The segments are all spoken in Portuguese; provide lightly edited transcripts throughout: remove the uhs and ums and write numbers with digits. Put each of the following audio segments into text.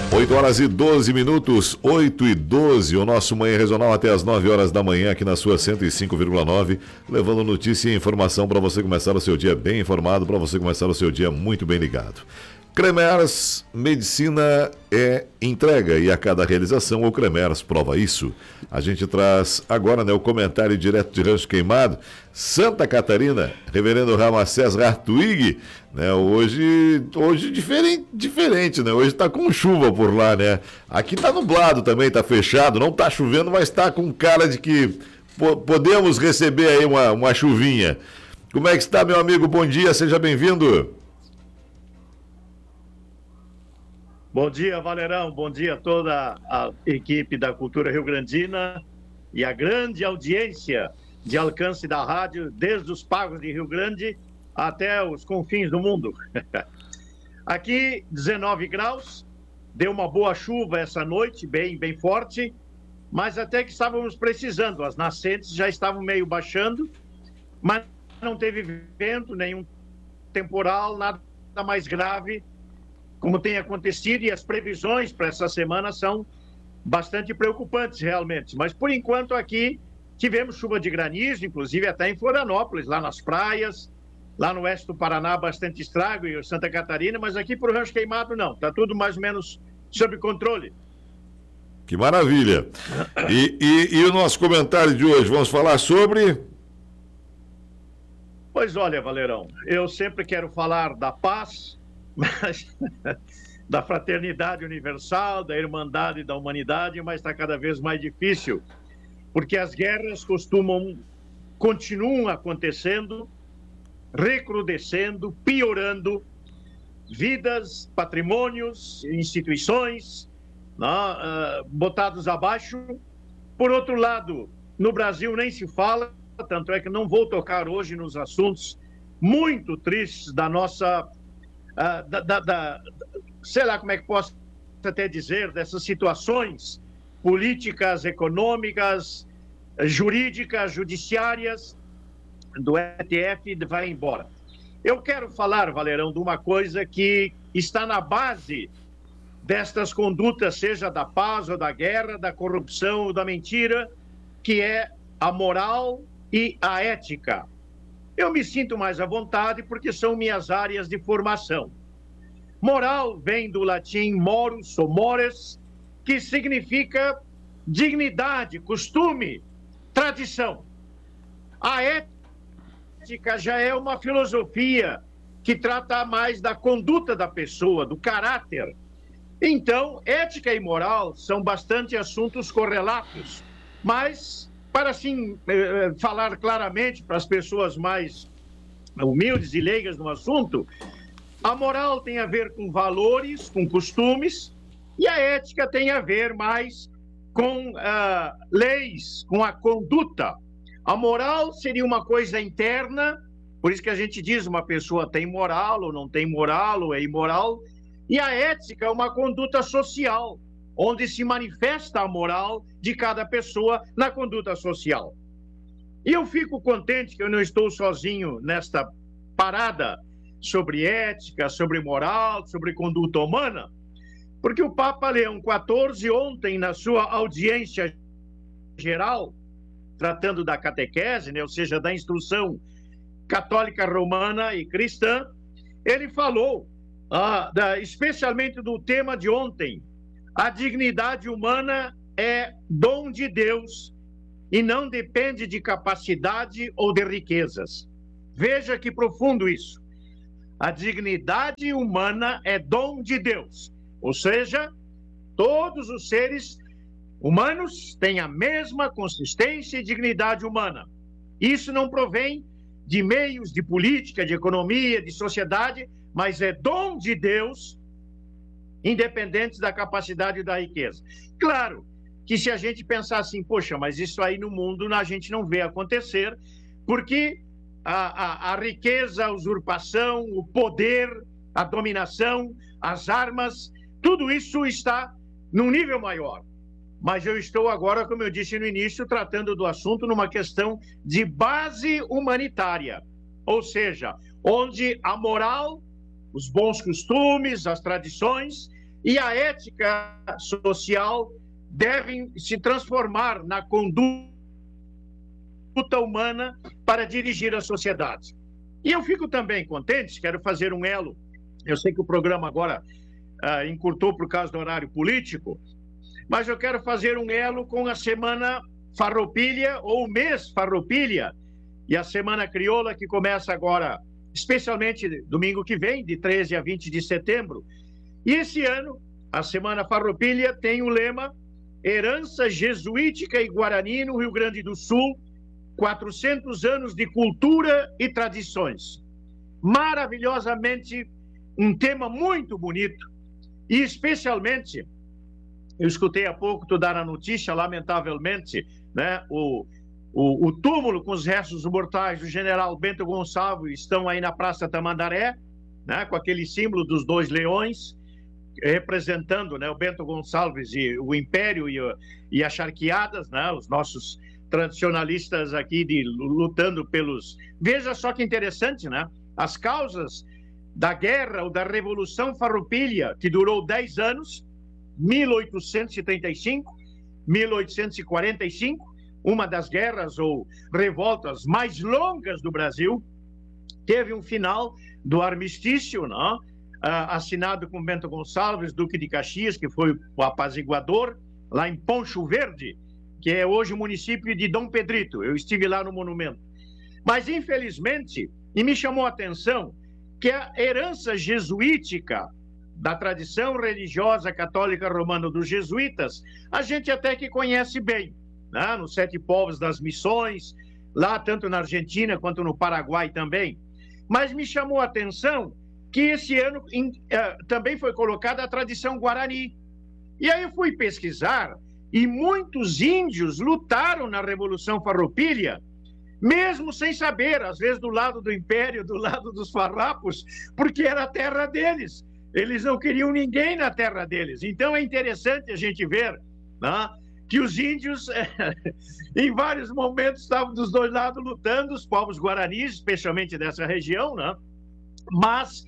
8 horas e 12 minutos, 8 e 12, o nosso Manhã Regional até as 9 horas da manhã aqui na sua 105,9, levando notícia e informação para você começar o seu dia bem informado, para você começar o seu dia muito bem ligado. Cremers, medicina é entrega e a cada realização o Cremers prova isso. A gente traz agora, o comentário direto de Rancho Queimado, Santa Catarina, reverendo Ramacés Hartwig, hoje diferente, né? Hoje está com chuva por lá, né? Aqui está nublado também, está fechado, não está chovendo, mas está com cara de que podemos receber aí uma chuvinha. Como é que está, meu amigo? Bom dia, seja bem-vindo. Bom dia, Valerão. Bom dia a toda a equipe da Cultura Rio-Grandina e a grande audiência de alcance da rádio, desde os Pagos de Rio Grande até os confins do mundo. Aqui, 19 graus, deu uma boa chuva essa noite, bem forte, mas até que estávamos precisando. As nascentes já estavam meio baixando, mas não teve vento, nenhum temporal, nada mais grave como tem acontecido, e as previsões para essa semana são bastante preocupantes realmente. Mas, por enquanto, aqui tivemos chuva de granizo, inclusive até em Florianópolis, lá nas praias, lá no oeste do Paraná, bastante estrago, e Santa Catarina, mas aqui para o Rancho Queimado não, está tudo mais ou menos sob controle. Que maravilha! E o nosso comentário de hoje, vamos falar sobre... Pois olha, Valerão, eu sempre quero falar da paz, mas da fraternidade universal, da irmandade da humanidade, mas está cada vez mais difícil, porque as guerras continuam acontecendo, recrudescendo, piorando vidas, patrimônios, instituições, botados abaixo. Por outro lado, no Brasil nem se fala, tanto é que não vou tocar hoje nos assuntos muito tristes da nossa... sei lá como é que posso até dizer, dessas situações políticas, econômicas, jurídicas, judiciárias, do STF vai embora. Eu quero falar, Valerão, de uma coisa que está na base destas condutas, seja da paz ou da guerra, da corrupção ou da mentira, que é a moral e a ética. Eu me sinto mais à vontade porque são minhas áreas de formação. Moral vem do latim morus ou mores, que significa dignidade, costume, tradição. A ética já é uma filosofia que trata mais da conduta da pessoa, do caráter. Então, ética e moral são bastante assuntos correlatos, mas... para assim falar claramente para as pessoas mais humildes e leigas no assunto, a moral tem a ver com valores, com costumes, e a ética tem a ver mais com leis, com a conduta. A moral seria uma coisa interna, por isso que a gente diz uma pessoa tem moral ou não tem moral ou é imoral, e a ética é uma conduta social, onde se manifesta a moral de cada pessoa na conduta social. E eu fico contente que eu não estou sozinho nesta parada sobre ética, sobre moral, sobre conduta humana, porque o Papa Leão XIV, ontem, na sua audiência geral, tratando da catequese, ou seja, da instrução católica romana e cristã, ele falou, especialmente do tema de ontem, a dignidade humana é dom de Deus e não depende de capacidade ou de riquezas. Veja que profundo isso. A dignidade humana é dom de Deus. Ou seja, todos os seres humanos têm a mesma consistência e dignidade humana. Isso não provém de meios de política, de economia, de sociedade, mas é dom de Deus, independentes da capacidade e da riqueza. Claro que se a gente pensar assim, poxa, mas isso aí no mundo a gente não vê acontecer, porque a riqueza, a usurpação, o poder, a dominação, as armas, tudo isso está num nível maior. Mas eu estou agora, como eu disse no início, tratando do assunto numa questão de base humanitária, ou seja, onde a moral, os bons costumes, as tradições e a ética social devem se transformar na conduta humana para dirigir a sociedade. E eu fico também contente, quero fazer um elo. Eu sei que o programa agora encurtou por causa do horário político, mas eu quero fazer um elo com a Semana Farroupilha, ou o mês Farroupilha, e a Semana Crioula, que começa agora, especialmente domingo que vem, de 13 a 20 de setembro. E esse ano, a Semana Farroupilha tem o lema Herança Jesuítica e Guarani no Rio Grande do Sul, 400 anos de cultura e tradições. Maravilhosamente, um tema muito bonito, e especialmente, eu escutei há pouco tu dar a notícia, lamentavelmente, né, o túmulo com os restos mortais do general Bento Gonçalves estão aí na Praça Tamandaré, né, com aquele símbolo dos 2 leões, representando, né, o Bento Gonçalves e o Império e as charqueadas, né, os nossos tradicionalistas aqui lutando pelos... Veja só que interessante, né? As causas da guerra ou da Revolução Farroupilha, que durou 10 anos, 1835, 1845, uma das guerras ou revoltas mais longas do Brasil, teve um final do armistício, não? Assinado com Bento Gonçalves, Duque de Caxias, que foi o apaziguador, lá em Poncho Verde, que é hoje o município de Dom Pedrito. Eu estive lá no monumento. Mas, infelizmente, e me chamou a atenção, que a herança jesuítica da tradição religiosa católica romana dos jesuítas, a gente até que conhece bem, né? Nos 7 povos das missões, lá tanto na Argentina quanto no Paraguai também. Mas me chamou a atenção que esse ano também foi colocada a tradição guarani. E aí eu fui pesquisar, e muitos índios lutaram na Revolução Farroupilha, mesmo sem saber, às vezes do lado do Império, do lado dos farrapos, porque era a terra deles. Eles não queriam ninguém na terra deles. Então é interessante a gente ver, né, que os índios, em vários momentos, estavam dos 2 lados lutando, os povos guaranis, especialmente dessa região, né, mas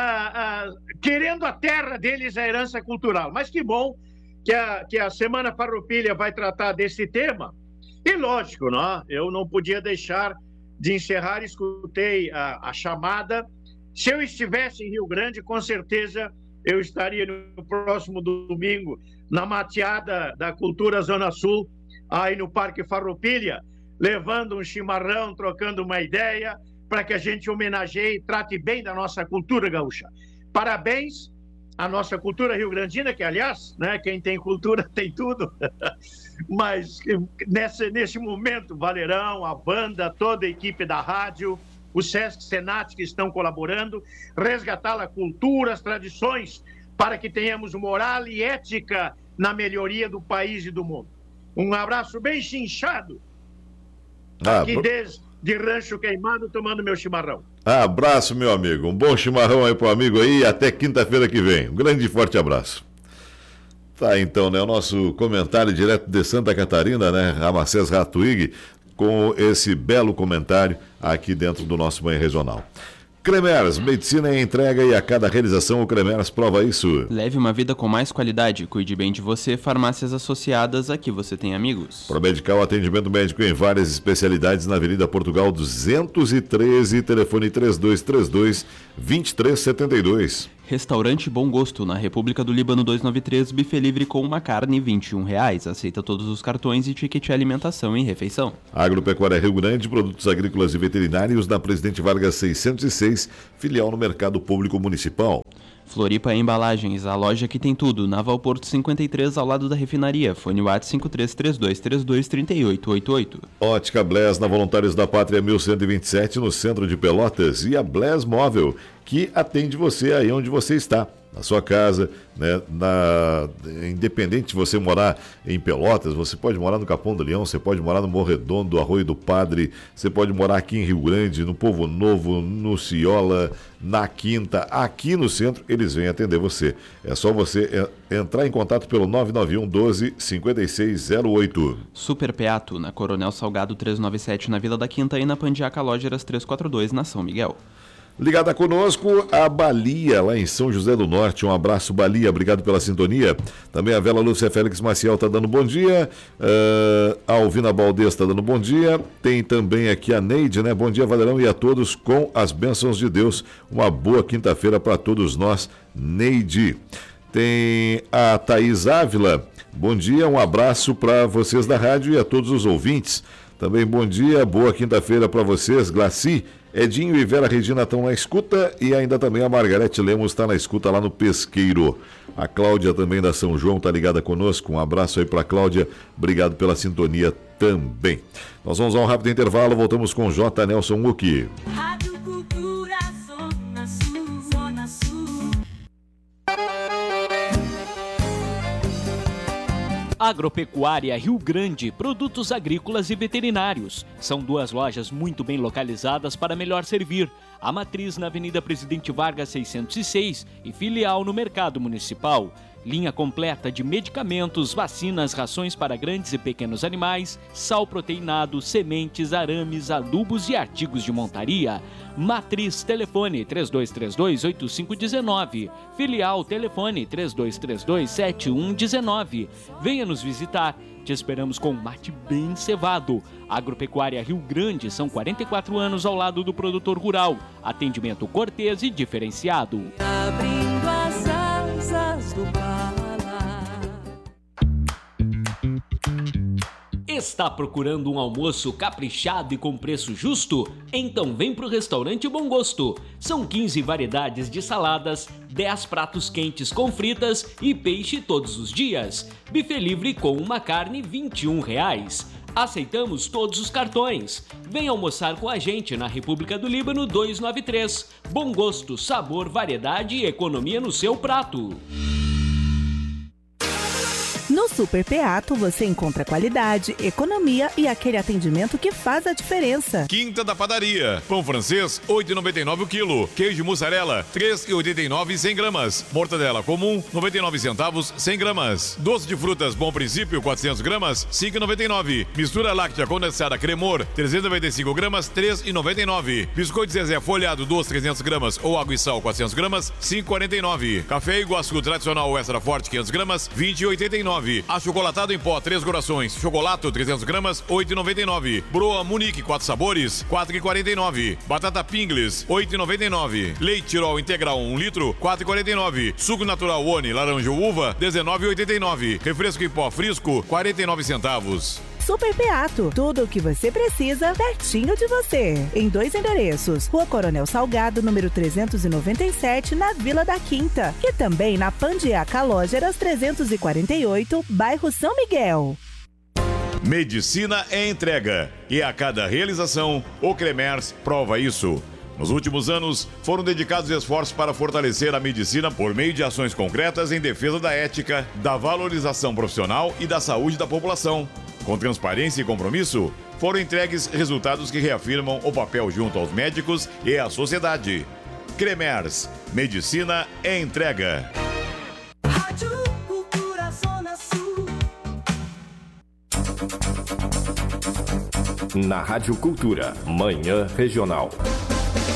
querendo a terra deles, a herança cultural. Mas que bom que a Semana Farroupilha vai tratar desse tema. E lógico, né? Eu não podia deixar de encerrar, escutei a chamada. Se eu estivesse em Rio Grande, com certeza eu estaria no próximo domingo na mateada da Cultura Zona Sul, aí no Parque Farroupilha, levando um chimarrão, trocando uma ideia, para que a gente homenageie e trate bem da nossa cultura gaúcha. Parabéns à nossa cultura rio-grandina, que, aliás, né, quem tem cultura tem tudo. Mas nesse momento, Valerão, a banda, toda a equipe da rádio, o Sesc Senat que estão colaborando, resgatar a cultura, as tradições, para que tenhamos moral e ética na melhoria do país e do mundo. Um abraço bem chinchado aqui de Rancho Queimado, tomando meu chimarrão. Abraço, meu amigo. Um bom chimarrão aí pro amigo aí, até quinta-feira que vem. Um grande e forte abraço. Tá, então, né, o nosso comentário direto de Santa Catarina, né, Ramacés Ratuig, com esse belo comentário aqui dentro do nosso Manhã Regional. Cremers, medicina em entrega e a cada realização o Cremers prova isso. Leve uma vida com mais qualidade, cuide bem de você, farmácias associadas, aqui você tem amigos. Promedical, atendimento médico em várias especialidades na Avenida Portugal 213, telefone 3232-2372. Restaurante Bom Gosto, na República do Líbano 293, buffet livre com uma carne, R$21. Aceita todos os cartões e ticket alimentação em refeição. Agropecuária Rio Grande, produtos agrícolas e veterinários, na Presidente Vargas 606, filial no Mercado Público Municipal. Floripa Embalagens, a loja que tem tudo, na Valporto 53, ao lado da refinaria. Fone WhatsApp 5332323888. Ótica Bless, na Voluntários da Pátria 1127, no centro de Pelotas. E a Bless Móvel, que atende você aí onde você está, na sua casa, né? Independente de você morar em Pelotas, você pode morar no Capão do Leão, você pode morar no Morro Redondo, Arroio do Padre, você pode morar aqui em Rio Grande, no Povo Novo, no Ciola, na Quinta, aqui no centro, eles vêm atender você. É só você entrar em contato pelo 991 12 5608. Super Peato, na Coronel Salgado 397, na Vila da Quinta, e na Pandiaca Lógeras 342, na São Miguel. Ligada conosco, a Balia, lá em São José do Norte. Um abraço, Balia, obrigado pela sintonia. Também a Vela Lúcia Félix Maciel está dando bom dia. A Alvina Baldez está dando bom dia. Tem também aqui a Neide, né? Bom dia, Valerão, e a todos com as bênçãos de Deus. Uma boa quinta-feira para todos nós, Neide. Tem a Thaís Ávila. Bom dia, um abraço para vocês da rádio e a todos os ouvintes. Também bom dia, boa quinta-feira para vocês, Glaci. Edinho e Vera Regina estão na escuta e ainda também a Margarete Lemos está na escuta lá no Pesqueiro. A Cláudia também da São João está ligada conosco. Um abraço aí para a Cláudia. Obrigado pela sintonia também. Nós vamos a um rápido intervalo. Voltamos com J. Nelson Mucki. Rádio Cultura, Zona Sul, Zona Sul. Agropecuária Rio Grande, produtos agrícolas e veterinários. São 2 lojas muito bem localizadas para melhor servir. A matriz na Avenida Presidente Vargas 606 e filial no Mercado Municipal. Linha completa de medicamentos, vacinas, rações para grandes e pequenos animais, sal proteinado, sementes, arames, adubos e artigos de montaria. Matriz, telefone 3232-8519. Filial, telefone 3232-7119. Venha nos visitar. Te esperamos com um mate bem cevado. Agropecuária Rio Grande, são 44 anos ao lado do produtor rural. Atendimento cortês e diferenciado. Abrindo as asas do Pará. Está procurando um almoço caprichado e com preço justo? Então vem pro restaurante Bom Gosto. São 15 variedades de saladas, 10 pratos quentes com fritas e peixe todos os dias. Buffet livre com uma carne R$ 21. Aceitamos todos os cartões. Venha almoçar com a gente na República do Líbano 293. Bom Gosto, sabor, variedade e economia no seu prato. No Super Peato você encontra qualidade, economia e aquele atendimento que faz a diferença. Quinta da Padaria. Pão francês, R$ 8,99 o quilo. Queijo mussarela, R$ 3,89 100 gramas. Mortadela comum, 99 centavos 100 gramas. Doce de frutas Bom Princípio, 400 gramas, R$ 5,99. Mistura láctea condensada Cremor, 395 gramas, R$ 3,99. Biscoito Zezé folhado doce, 300 gramas ou água e sal, 400 gramas, R$ 5,49. Café Iguaçu tradicional extra forte, 500 gramas, R$ 20,89. Achocolatado em pó, 3 corações. Chocolato, 300 gramas, R$ 8,99. Broa Munique, 4 sabores, R$ 4,49. Batata Pingles, R$ 8,99. Leite Tirol integral, 1 litro, R$ 4,49. Suco natural Oni, laranja ou uva, R$ 19,89. Refresco em pó Frisco, 49 centavos. Super Peato, tudo o que você precisa pertinho de você. Em 2 endereços, Rua Coronel Salgado, número 397, na Vila da Quinta. E também na Pandiaca Lógeras 348, bairro São Miguel. Medicina é entrega. E a cada realização, o Cremers prova isso. Nos últimos anos, foram dedicados esforços para fortalecer a medicina por meio de ações concretas em defesa da ética, da valorização profissional e da saúde da população. Com transparência e compromisso, foram entregues resultados que reafirmam o papel junto aos médicos e à sociedade. Cremers, medicina é entrega. Rádio Cultura, Zona Sul. Na Rádio Cultura, Manhã Regional.